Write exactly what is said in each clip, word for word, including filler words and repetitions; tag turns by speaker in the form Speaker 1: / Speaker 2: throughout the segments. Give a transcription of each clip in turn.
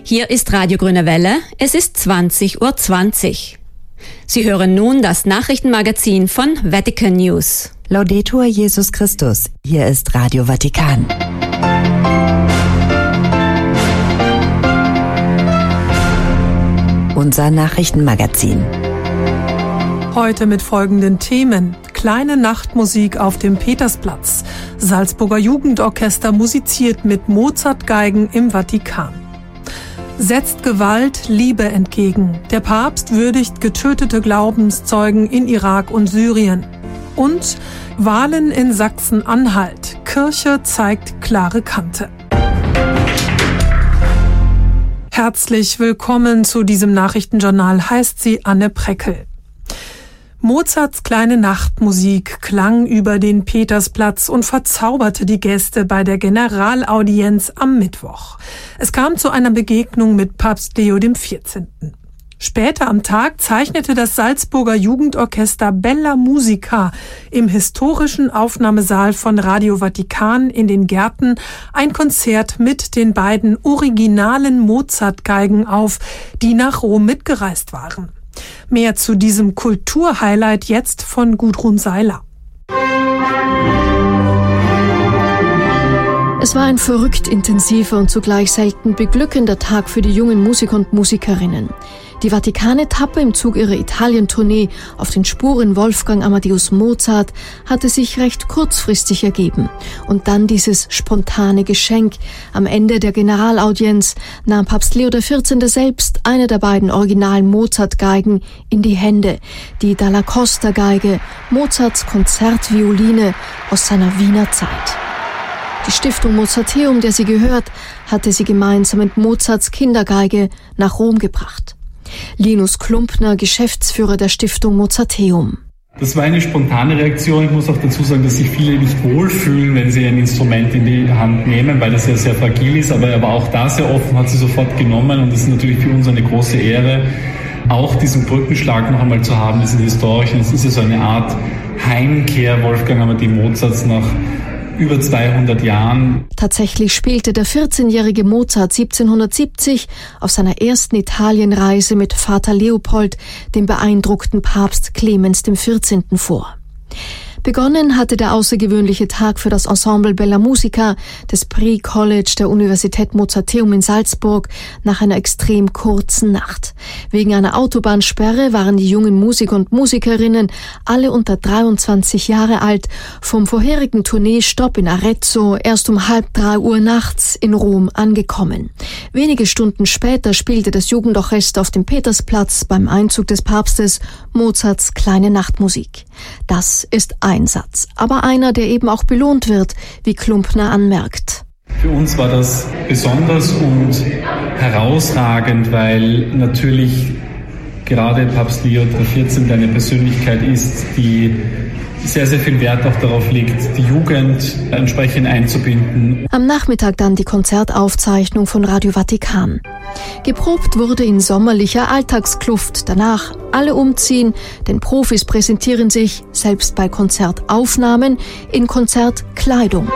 Speaker 1: Hier ist Radio Grüne Welle, es ist zwanzig Uhr zwanzig. Sie hören nun das Nachrichtenmagazin von Vatican News.
Speaker 2: Laudetur Jesus Christus, hier ist Radio Vatikan. Unser Nachrichtenmagazin.
Speaker 3: Heute mit folgenden Themen. Kleine Nachtmusik auf dem Petersplatz. Salzburger Jugendorchester musiziert mit Mozart-Geigen im Vatikan. Setzt Gewalt Liebe entgegen. Der Papst würdigt getötete Glaubenszeugen in Irak und Syrien. Und Wahlen in Sachsen-Anhalt. Kirche zeigt klare Kante. Herzlich willkommen zu diesem Nachrichtenjournal, heißt sie Anne Preckel. Mozarts kleine Nachtmusik klang über den Petersplatz und verzauberte die Gäste bei der Generalaudienz am Mittwoch. Es kam zu einer Begegnung mit Papst Leo der vierzehnte. Später am Tag zeichnete das Salzburger Jugendorchester Bella Musica im historischen Aufnahmesaal von Radio Vatikan in den Gärten ein Konzert mit den beiden originalen Mozart-Geigen auf, die nach Rom mitgereist waren. Mehr zu diesem Kulturhighlight jetzt von Gudrun Seiler.
Speaker 4: Es war ein verrückt intensiver und zugleich selten beglückender Tag für die jungen Musiker und Musikerinnen. Die Vatikan-Etappe im Zug ihrer Italien-Tournee auf den Spuren Wolfgang Amadeus Mozart hatte sich recht kurzfristig ergeben. Und dann dieses spontane Geschenk. Am Ende der Generalaudienz nahm Papst Leo der vierzehnte selbst eine der beiden originalen Mozart-Geigen in die Hände. Die Dalla Costa-Geige, Mozarts Konzertvioline aus seiner Wiener Zeit. Die Stiftung Mozarteum, der sie gehört, hatte sie gemeinsam mit Mozarts Kindergeige nach Rom gebracht. Linus Klumpner, Geschäftsführer der Stiftung Mozarteum.
Speaker 5: Das war eine spontane Reaktion. Ich muss auch dazu sagen, dass sich viele nicht wohlfühlen, wenn sie ein Instrument in die Hand nehmen, weil das ja sehr fragil ist. Aber er war auch da sehr offen, hat sie sofort genommen. Und das ist natürlich für uns eine große Ehre, auch diesen Brückenschlag noch einmal zu haben, diesen historischen. Es ist ja so eine Art Heimkehr Wolfgang Amadeus Mozarts nach über zweihundert Jahren.
Speaker 4: Tatsächlich spielte der vierzehnjährige Mozart siebzehnhundertsiebzig auf seiner ersten Italienreise mit Vater Leopold dem beeindruckten Papst Clemens der vierzehnte vor. Begonnen hatte der außergewöhnliche Tag für das Ensemble Bella Musica des Prix College der Universität Mozarteum in Salzburg nach einer extrem kurzen Nacht. Wegen einer Autobahnsperre waren die jungen Musiker und Musikerinnen, alle unter dreiundzwanzig Jahre alt, vom vorherigen Tourneestopp in Arezzo erst um halb drei Uhr nachts in Rom angekommen. Wenige Stunden später spielte das Jugendorchester auf dem Petersplatz beim Einzug des Papstes Mozarts kleine Nachtmusik. Das ist Einsatz, aber einer, der eben auch belohnt wird, wie Klumpner anmerkt.
Speaker 5: Für uns war das besonders und herausragend, weil natürlich gerade Papst Leo der vierzehnte eine Persönlichkeit ist, die sehr, sehr viel Wert auch darauf legt, die Jugend entsprechend einzubinden.
Speaker 4: Am Nachmittag dann die Konzertaufzeichnung von Radio Vatikan. Geprobt wurde in sommerlicher Alltagskluft. Danach alle umziehen, denn Profis präsentieren sich, selbst bei Konzertaufnahmen, in Konzertkleidung.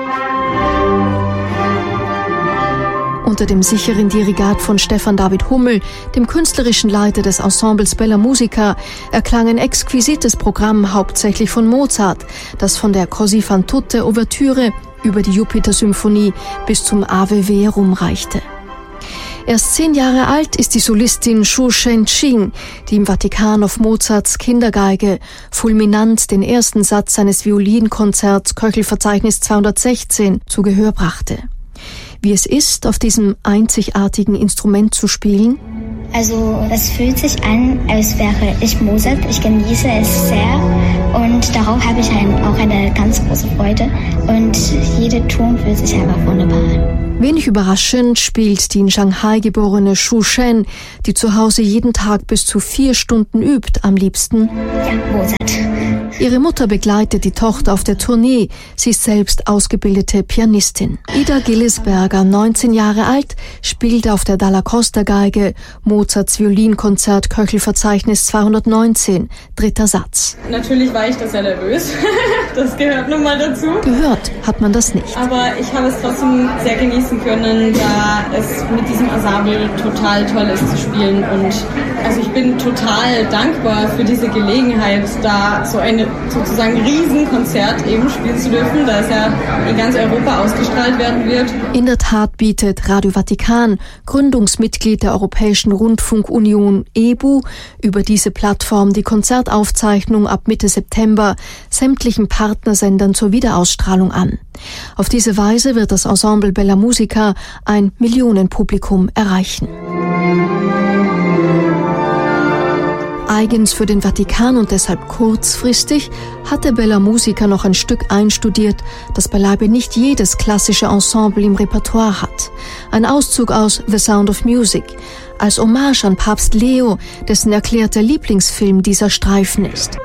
Speaker 4: Unter dem sicheren Dirigat von Stefan David Hummel, dem künstlerischen Leiter des Ensembles Bella Musica, erklang ein exquisites Programm hauptsächlich von Mozart, das von der Così fan tutte Ouvertüre über die Jupiter-Symphonie bis zum Ave Verum reichte. Erst zehn Jahre alt ist die Solistin Xu Shenqing, die im Vatikan auf Mozarts Kindergeige fulminant den ersten Satz seines Violinkonzerts Köchelverzeichnis zweihundertsechzehn zu Gehör brachte. Wie es ist, auf diesem einzigartigen Instrument zu spielen?
Speaker 6: Also es fühlt sich an, als wäre ich Mozart. Ich genieße es sehr und darauf habe ich ein, auch eine ganz große Freude. Und jeder Ton fühlt sich einfach wunderbar an.
Speaker 4: Wenig überraschend spielt die in Shanghai geborene Xu Shen, die zu Hause jeden Tag bis zu vier Stunden übt, am liebsten
Speaker 6: ja, Mozart.
Speaker 4: Ihre Mutter begleitet die Tochter auf der Tournee. Sie ist selbst ausgebildete Pianistin. Ida Gillesberger, neunzehn Jahre alt, spielt auf der Dalla Costa Geige Mozarts Violinkonzert Köchelverzeichnis zweihundertneunzehn, dritter Satz.
Speaker 7: Natürlich war ich da sehr nervös. Das gehört nun mal dazu.
Speaker 4: Gehört hat man das nicht.
Speaker 7: Aber ich habe es trotzdem sehr genießen können, da es mit diesem Ensemble total toll ist zu spielen. Und also ich bin total dankbar für diese Gelegenheit, da so ein sozusagen Riesenkonzert eben spielen zu dürfen, da es ja in ganz Europa ausgestrahlt werden wird.
Speaker 4: In der Tat bietet Radio Vatikan, Gründungsmitglied der Europäischen Rundfunkunion E B U, über diese Plattform die Konzertaufzeichnung ab Mitte September sämtlichen Partnersendern zur Wiederausstrahlung an. Auf diese Weise wird das Ensemble Bella Musica ein Millionenpublikum erreichen. Eigens für den Vatikan und deshalb kurzfristig hatte Bella Musica noch ein Stück einstudiert, das beileibe nicht jedes klassische Ensemble im Repertoire hat. Ein Auszug aus The Sound of Music, als Hommage an Papst Leo, dessen erklärter Lieblingsfilm dieser Streifen ist.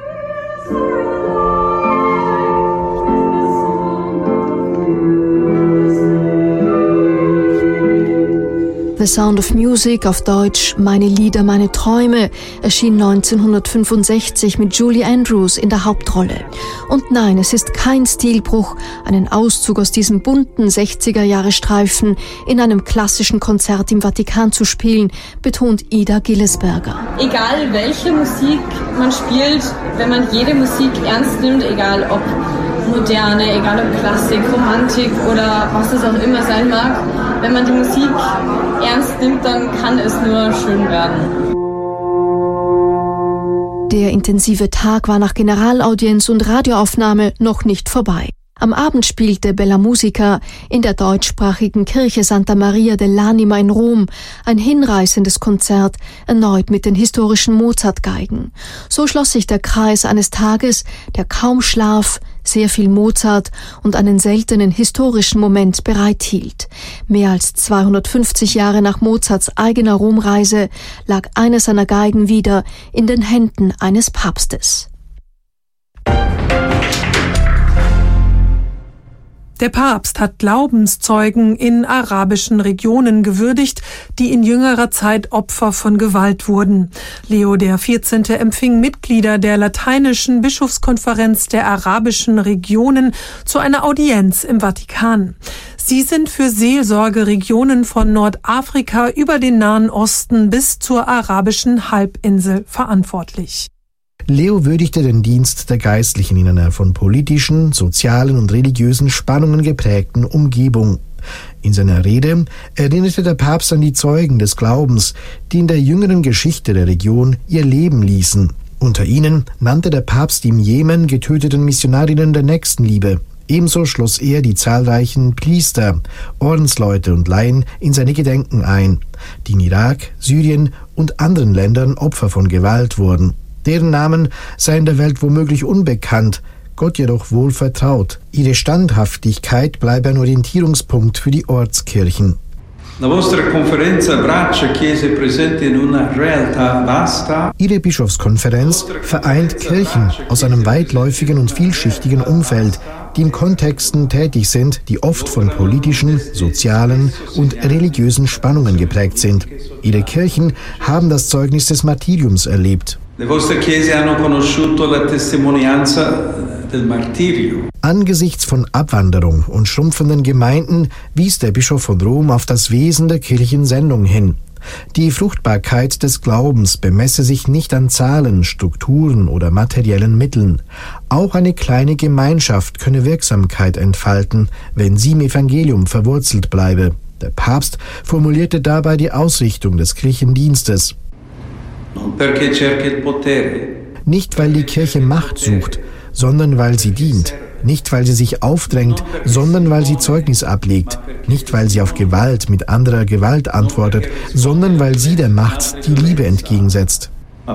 Speaker 4: The Sound of Music, auf Deutsch Meine Lieder, meine Träume, erschien neunzehnhundertfünfundsechzig mit Julie Andrews in der Hauptrolle. Und nein, es ist kein Stilbruch, einen Auszug aus diesem bunten sechziger-Jahre-Streifen in einem klassischen Konzert im Vatikan zu spielen, betont Ida Gillesberger.
Speaker 7: Egal welche Musik man spielt, wenn man jede Musik ernst nimmt, egal ob Moderne, egal ob Klassik, Romantik oder was es auch immer sein mag, wenn man die Musik ernst nimmt, dann kann es nur schön werden.
Speaker 4: Der intensive Tag war nach Generalaudienz und Radioaufnahme noch nicht vorbei. Am Abend spielte Bella Musica in der deutschsprachigen Kirche Santa Maria dell'Anima in Rom ein hinreißendes Konzert, erneut mit den historischen Mozart-Geigen. So schloss sich der Kreis eines Tages, der kaum Schlaf, sehr viel Mozart und einen seltenen historischen Moment bereithielt. Mehr als zweihundertfünfzig Jahre nach Mozarts eigener Romreise lag eine seiner Geigen wieder in den Händen eines Papstes.
Speaker 3: Der Papst hat Glaubenszeugen in arabischen Regionen gewürdigt, die in jüngerer Zeit Opfer von Gewalt wurden. Leo der vierzehnte empfing Mitglieder der lateinischen Bischofskonferenz der arabischen Regionen zu einer Audienz im Vatikan. Sie sind für Seelsorgeregionen von Nordafrika über den Nahen Osten bis zur arabischen Halbinsel verantwortlich.
Speaker 8: Leo würdigte den Dienst der Geistlichen in einer von politischen, sozialen und religiösen Spannungen geprägten Umgebung. In seiner Rede erinnerte der Papst an die Zeugen des Glaubens, die in der jüngeren Geschichte der Region ihr Leben ließen. Unter ihnen nannte der Papst die im Jemen getöteten Missionarinnen der Nächstenliebe. Ebenso schloss er die zahlreichen Priester, Ordensleute und Laien in seine Gedenken ein, die in Irak, Syrien und anderen Ländern Opfer von Gewalt wurden. Deren Namen seien der Welt womöglich unbekannt, Gott jedoch wohl vertraut. Ihre Standhaftigkeit bleibe ein Orientierungspunkt für die Ortskirchen. Ihre Bischofskonferenz vereint Kirchen aus einem weitläufigen und vielschichtigen Umfeld, die in Kontexten tätig sind, die oft von politischen, sozialen und religiösen Spannungen geprägt sind. Ihre Kirchen haben das Zeugnis des Martyriums erlebt. Angesichts von Abwanderung und schrumpfenden Gemeinden wies der Bischof von Rom auf das Wesen der Kirchensendung hin. Die Fruchtbarkeit des Glaubens bemesse sich nicht an Zahlen, Strukturen oder materiellen Mitteln. Auch eine kleine Gemeinschaft könne Wirksamkeit entfalten, wenn sie im Evangelium verwurzelt bleibe. Der Papst formulierte dabei die Ausrichtung des Kirchendienstes. Nicht, weil die Kirche Macht sucht, sondern weil sie dient. Nicht, weil sie sich aufdrängt, sondern weil sie Zeugnis ablegt. Nicht, weil sie auf Gewalt mit anderer Gewalt antwortet, sondern weil sie der Macht die Liebe entgegensetzt.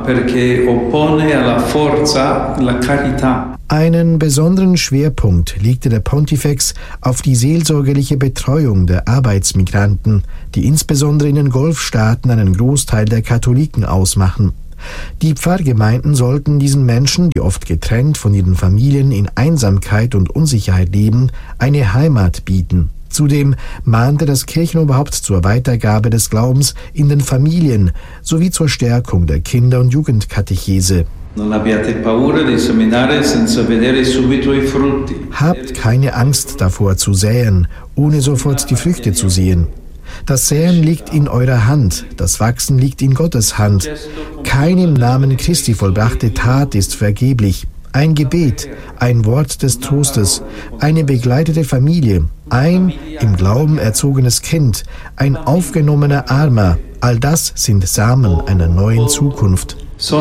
Speaker 8: Einen besonderen Schwerpunkt legte der Pontifex auf die seelsorgerliche Betreuung der Arbeitsmigranten, die insbesondere in den Golfstaaten einen Großteil der Katholiken ausmachen. Die Pfarrgemeinden sollten diesen Menschen, die oft getrennt von ihren Familien in Einsamkeit und Unsicherheit leben, eine Heimat bieten. Zudem mahnte das Kirchenoberhaupt zur Weitergabe des Glaubens in den Familien sowie zur Stärkung der Kinder- und Jugendkatechese. Habt keine Angst davor zu säen, ohne sofort die Früchte zu sehen. Das Säen liegt in eurer Hand, das Wachsen liegt in Gottes Hand. Keine im Namen Christi vollbrachte Tat ist vergeblich. Ein Gebet, ein Wort des Trostes, eine begleitete Familie, ein im Glauben erzogenes Kind, ein aufgenommener Armer, all das sind Samen einer neuen Zukunft.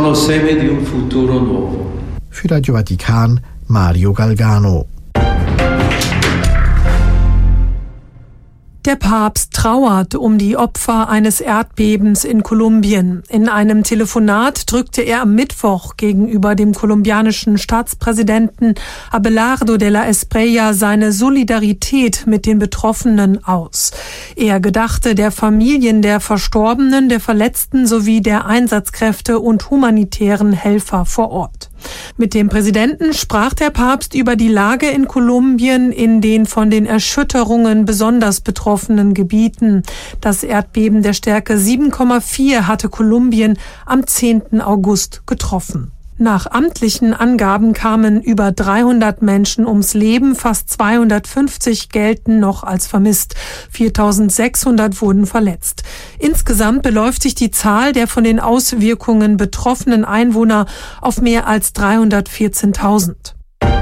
Speaker 8: Für Radio Vatikan, Mario Galgano.
Speaker 3: Der Papst trauert um die Opfer eines Erdbebens in Kolumbien. In einem Telefonat drückte er am Mittwoch gegenüber dem kolumbianischen Staatspräsidenten Abelardo de la Espriella seine Solidarität mit den Betroffenen aus. Er gedachte der Familien der Verstorbenen, der Verletzten sowie der Einsatzkräfte und humanitären Helfer vor Ort. Mit dem Präsidenten sprach der Papst über die Lage in Kolumbien in den von den Erschütterungen besonders betroffenen Gebieten. Das Erdbeben der Stärke sieben Komma vier hatte Kolumbien am zehnten August getroffen. Nach amtlichen Angaben kamen über dreihundert Menschen ums Leben, fast zweihundertfünfzig gelten noch als vermisst, viertausendsechshundert wurden verletzt. Insgesamt beläuft sich die Zahl der von den Auswirkungen betroffenen Einwohner auf mehr als dreihundertvierzehntausend.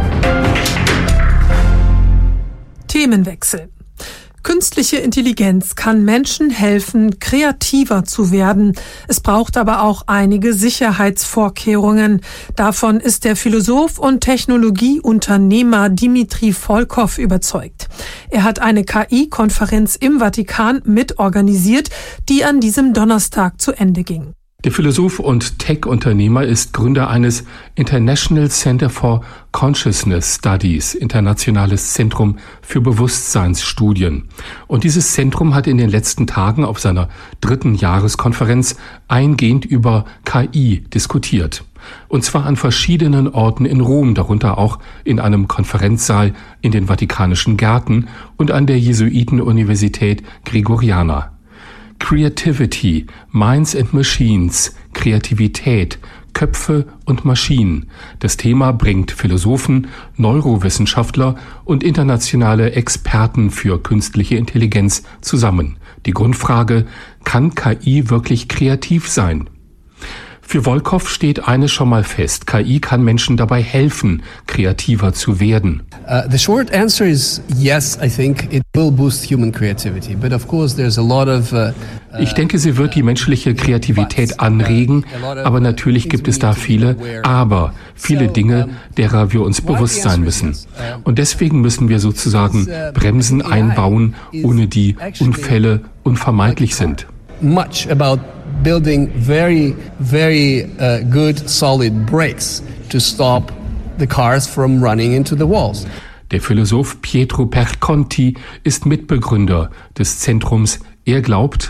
Speaker 3: Themenwechsel. Künstliche Intelligenz kann Menschen helfen, kreativer zu werden. Es braucht aber auch einige Sicherheitsvorkehrungen. Davon ist der Philosoph und Technologieunternehmer Dmitri Volkow überzeugt. Er hat eine K I-Konferenz im Vatikan mitorganisiert, die an diesem Donnerstag zu Ende ging.
Speaker 9: Der Philosoph und Tech-Unternehmer ist Gründer eines International Center for Consciousness Studies, internationales Zentrum für Bewusstseinsstudien. Und dieses Zentrum hat in den letzten Tagen auf seiner dritten Jahreskonferenz eingehend über K I diskutiert. Und zwar an verschiedenen Orten in Rom, darunter auch in einem Konferenzsaal in den Vatikanischen Gärten und an der Jesuitenuniversität Gregoriana. Creativity, Minds and Machines, Kreativität, Köpfe und Maschinen. Das Thema bringt Philosophen, Neurowissenschaftler und internationale Experten für künstliche Intelligenz zusammen. Die Grundfrage: Kann K I wirklich kreativ sein? Für Volkow steht eines schon mal fest: K I kann Menschen dabei helfen, kreativer zu werden.
Speaker 10: Uh, the short answer is yes, I think it will boost human creativity. But of course there's a lot of uh,
Speaker 9: Ich denke, sie wird die menschliche Kreativität anregen, aber natürlich gibt es da viele Aber, viele Dinge, derer wir uns bewusst sein müssen. Und deswegen müssen wir sozusagen Bremsen einbauen, ohne die Unfälle unvermeidlich sind.
Speaker 10: Much about building very, very uh, good, solid brakes to stop the cars from running into the walls.
Speaker 9: Der Philosoph Pietro Perconti ist Mitbegründer des Zentrums. Er glaubt,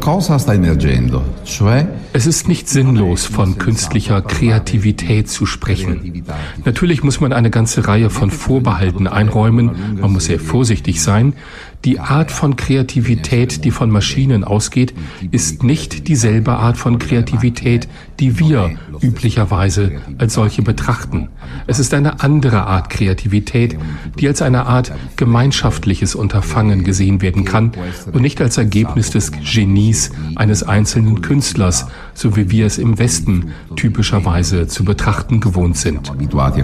Speaker 9: es ist nicht sinnlos, von künstlicher Kreativität zu sprechen. Natürlich muss man eine ganze Reihe von Vorbehalten einräumen, man muss sehr vorsichtig sein. Die Art von Kreativität, die von Maschinen ausgeht, ist nicht dieselbe Art von Kreativität, die wir üblicherweise als solche betrachten. Es ist eine andere Art Kreativität, die als eine Art gemeinschaftliches Unterfangen gesehen werden kann und nicht als Ergebnis des Genies eines einzelnen Künstlers, so wie wir es im Westen typischerweise zu betrachten gewohnt sind.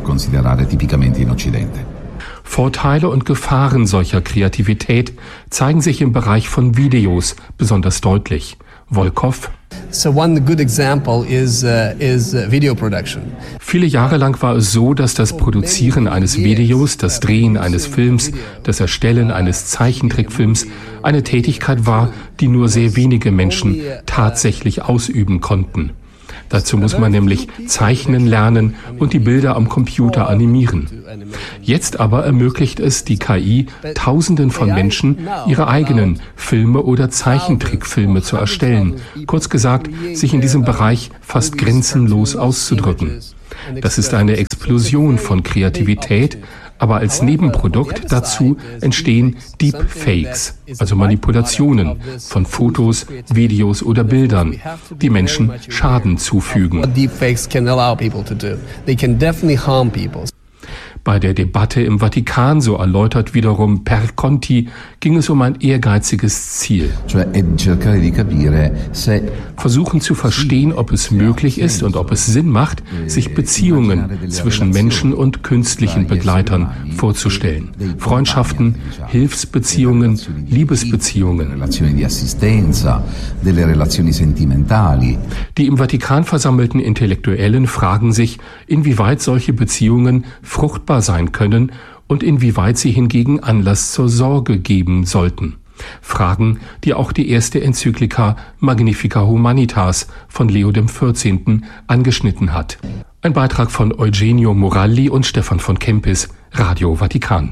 Speaker 9: Vorteile und Gefahren solcher Kreativität zeigen sich im Bereich von Videos besonders deutlich. Volkow:
Speaker 10: So one good example is uh, is uh, video production.
Speaker 9: Viele Jahre lang war es so, dass das Produzieren eines Videos, das Drehen eines Films, das Erstellen eines Zeichentrickfilms eine Tätigkeit war, die nur sehr wenige Menschen tatsächlich ausüben konnten. Dazu muss man nämlich zeichnen lernen und die Bilder am Computer animieren. Jetzt aber ermöglicht es die K I, Tausenden von Menschen ihre eigenen Filme oder Zeichentrickfilme zu erstellen. Kurz gesagt, sich in diesem Bereich fast grenzenlos auszudrücken. Das ist eine Explosion von Kreativität, Aber als Nebenprodukt dazu entstehen Deepfakes, also Manipulationen von Fotos, Videos oder Bildern, die Menschen Schaden zufügen. Bei der Debatte im Vatikan, so erläutert wiederum Per Conti, ging es um ein ehrgeiziges Ziel. Versuchen zu verstehen, ob es möglich ist und ob es Sinn macht, sich Beziehungen zwischen Menschen und künstlichen Begleitern vorzustellen. Freundschaften, Hilfsbeziehungen, Liebesbeziehungen. Die im Vatikan versammelten Intellektuellen fragen sich, inwieweit solche Beziehungen fruchtbar sein können und inwieweit sie hingegen Anlass zur Sorge geben sollten. Fragen, die auch die erste Enzyklika Magnificat Humanitas von Leo dem vierzehnten angeschnitten hat. Ein Beitrag von Eugenio Moralli und Stefan von Kempis, Radio Vatikan.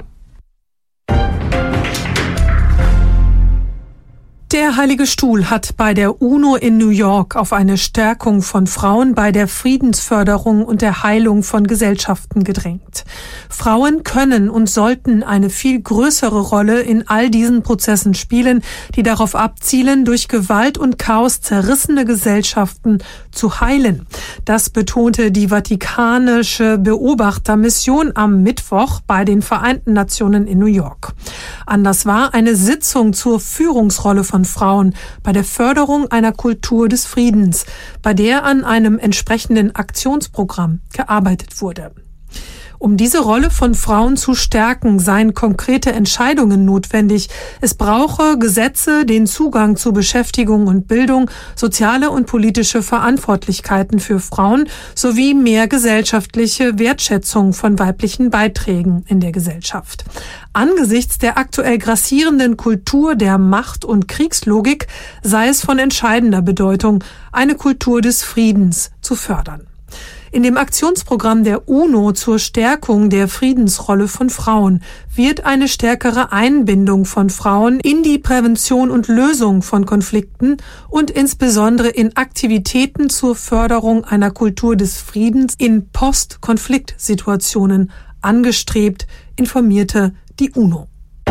Speaker 3: Der Heilige Stuhl hat bei der UNO in New York auf eine Stärkung von Frauen bei der Friedensförderung und der Heilung von Gesellschaften gedrängt. Frauen können und sollten eine viel größere Rolle in all diesen Prozessen spielen, die darauf abzielen, durch Gewalt und Chaos zerrissene Gesellschaften zu heilen. Das betonte die Vatikanische Beobachtermission am Mittwoch bei den Vereinten Nationen in New York. Anlass war eine Sitzung zur Führungsrolle von Frauen bei der Förderung einer Kultur des Friedens, bei der an einem entsprechenden Aktionsprogramm gearbeitet wurde. Um diese Rolle von Frauen zu stärken, seien konkrete Entscheidungen notwendig. Es brauche Gesetze, den Zugang zu Beschäftigung und Bildung, soziale und politische Verantwortlichkeiten für Frauen sowie mehr gesellschaftliche Wertschätzung von weiblichen Beiträgen in der Gesellschaft. Angesichts der aktuell grassierenden Kultur der Macht- und Kriegslogik sei es von entscheidender Bedeutung, eine Kultur des Friedens zu fördern. In dem Aktionsprogramm der UNO zur Stärkung der Friedensrolle von Frauen wird eine stärkere Einbindung von Frauen in die Prävention und Lösung von Konflikten und insbesondere in Aktivitäten zur Förderung einer Kultur des Friedens in Post-Konflikt-Situationen angestrebt, informierte die UNO.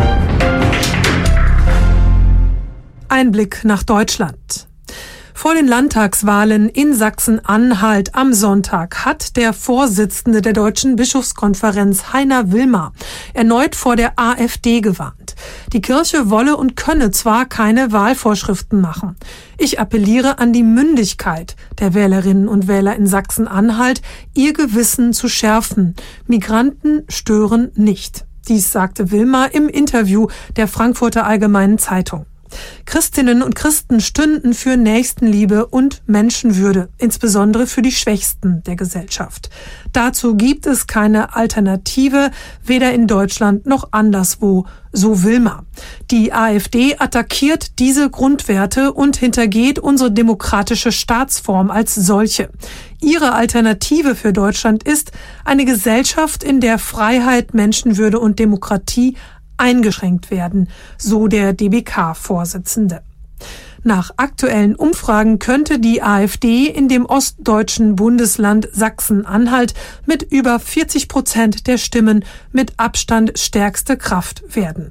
Speaker 3: Ein Blick nach Deutschland. Vor den Landtagswahlen in Sachsen-Anhalt am Sonntag hat der Vorsitzende der Deutschen Bischofskonferenz, Heiner Wilmer, erneut vor der AfD gewarnt. Die Kirche wolle und könne zwar keine Wahlvorschriften machen. Ich appelliere an die Mündigkeit der Wählerinnen und Wähler in Sachsen-Anhalt, ihr Gewissen zu schärfen. Migranten stören nicht. Dies sagte Wilmer im Interview der Frankfurter Allgemeinen Zeitung. Christinnen und Christen stünden für Nächstenliebe und Menschenwürde, insbesondere für die Schwächsten der Gesellschaft. Dazu gibt es keine Alternative, weder in Deutschland noch anderswo, so Wilmer. Die AfD attackiert diese Grundwerte und hintergeht unsere demokratische Staatsform als solche. Ihre Alternative für Deutschland ist eine Gesellschaft, in der Freiheit, Menschenwürde und Demokratie eingeschränkt werden, so der D B K-Vorsitzende. Nach aktuellen Umfragen könnte die AfD in dem ostdeutschen Bundesland Sachsen-Anhalt mit über vierzig Prozent der Stimmen mit Abstand stärkste Kraft werden.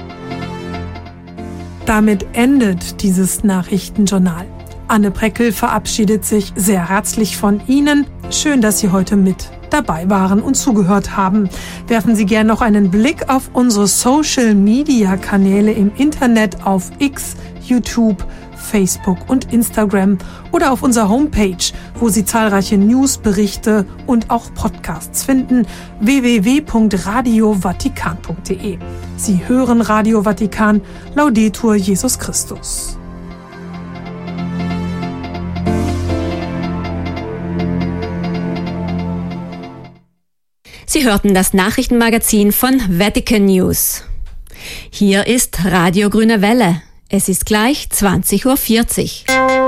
Speaker 3: Damit endet dieses Nachrichtenjournal. Anne Preckel verabschiedet sich sehr herzlich von Ihnen. Schön, dass Sie heute mit dabei waren und zugehört haben. Werfen Sie gerne noch einen Blick auf unsere Social-Media-Kanäle im Internet auf X, YouTube, Facebook und Instagram oder auf unserer Homepage, wo Sie zahlreiche News, Berichte und auch Podcasts finden, w w w punkt radio vatikan punkt d e. Sie hören Radio Vatikan, Laudetur Jesus Christus.
Speaker 1: Sie hörten das Nachrichtenmagazin von Vatican News. Hier ist Radio Grüne Welle. Es ist gleich zwanzig Uhr vierzig.